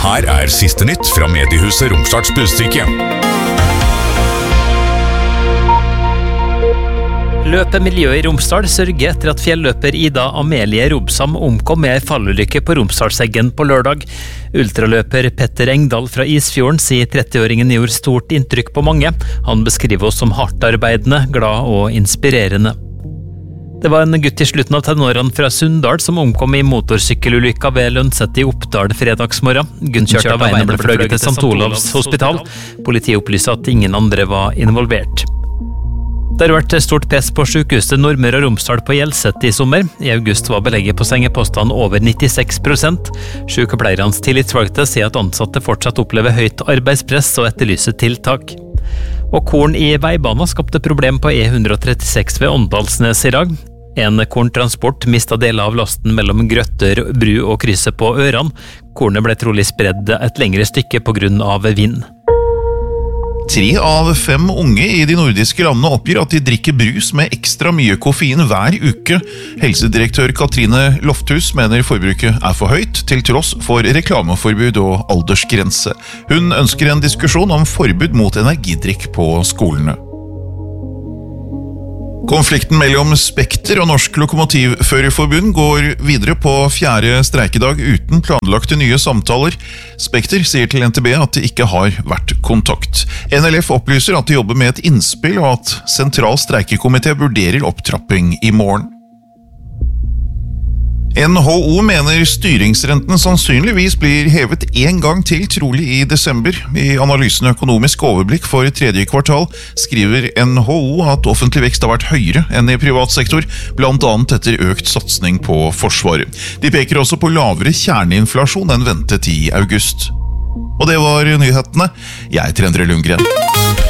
Her siste nytt fra mediehuset Romsdals Budstikke. Løpemiljøet i Romsdal sørger etter at fjelløper Ida Amelie Robsam omkom med en fallulykke på Romsdalseggen på lørdag. Ultraløper Petter Engdahl fra Isfjorden sier 30-åringen gjorde stort inntrykk på mange. Han beskriver oss som hardtarbeidende, glad og inspirerende. Det var en gutt i slutten av tenårene fra Sunndal som omkom i motorsykkelulykka ved Lønset i Oppdal fredagsmorgen. Gunnskjørt av veien ble fløyet til St. Olavs hospital. Politiet opplyser at ingen andre var involvert. Det har vært stort press på sykehuset Nordmøre og Romsdal på Hjelset i sommer. I august var belegget på sengepostene over 96%. Sykepleiernes tillitsvalgte sier at ansatte fortsatt opplever høyt arbeidspress og etterlyser tiltak. Og korn i veibanen skapte problem på E136 ved Åndalsnes i dag. En korntransport mistet deler av lasten mellom Grøtter, Bru og krysset på Øran. Kornet ble trolig spredd et lengre stykke på grunn av vind. 3 av 5 unge i de nordiske landene oppgir at de drikker brus med ekstra mye koffein hver uke. Helsedirektør Katrine Lofthus mener forbruket for høyt, til tross for reklameforbud og aldersgrense. Hun ønsker en diskusjon om forbud mot energidrikk på skolene. Konflikten mellom Spekter og Norsk Lokomotivførerforbund går videre på 4. streikedag uten planlagte nye samtaler. Spekter sier til NTB at det ikke har vært kontakt. NLF opplyser at de jobber med et innspill og at sentral streikekomité vurderer opptrapping i morgen. NHO mener styringsrenten sannsynligvis blir hevet en gang til, trolig i desember. I analysen Økonomisk overblikk for 3. kvartal skriver NHO at offentlig vekst har vært høyere enn i privat sektor, blant annet etter økt satsning på forsvaret. De peker også på lavere kjerneinflasjon enn ventet i august. Og det var nyhetene. Jeg heter Endre Lundgren.